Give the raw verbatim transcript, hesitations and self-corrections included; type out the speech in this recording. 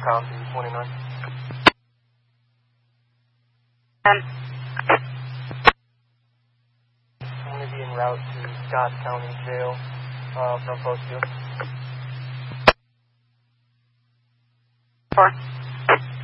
County, twenty-nine. Um, I'm going to be en route to Scott County Jail uh, from Post two. four.